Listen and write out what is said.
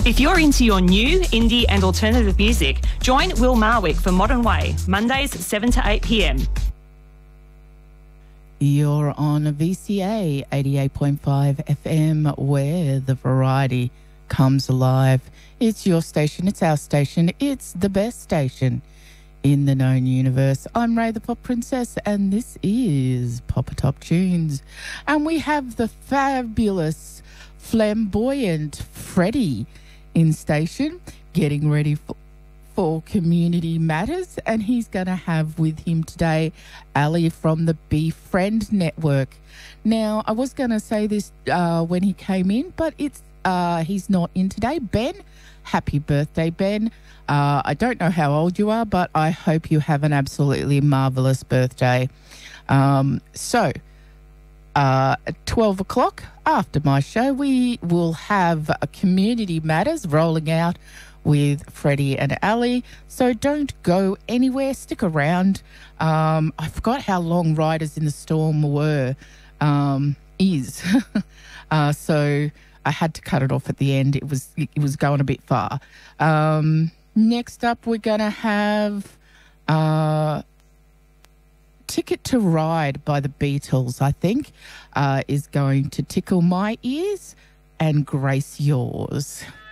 If you're into your new, indie and alternative music, join Will Marwick for Modern Way, Mondays 7 to 8 p.m. You're on VCA 88.5 FM, where the variety comes alive. It's your station, it's our station, it's the best station in the known universe. I'm Ray the Pop Princess, and this is Pop Top Tunes. And we have the fabulous, flamboyant Freddie in station, getting ready for Community Matters, and he's going to have with him today Ali from the Befriend Network. Now, I was going to say this when he came in, but he's not in today. Ben, happy birthday, Ben. I don't know how old you are, but I hope you have an absolutely marvellous birthday. At 12 o'clock after my show, we will have a Community Matters rolling out with Freddie and Ali. So don't go anywhere. Stick around. I forgot how long Riders in the Storm is. So I had to cut it off at the end. It was going a bit far. Next up, we're going to have Ticket to Ride by the Beatles, I think, is going to tickle my ears and grace yours.